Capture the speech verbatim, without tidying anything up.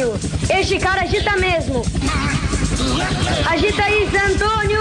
Antônio. Este cara agita mesmo. Agita aí, Zé Antônio.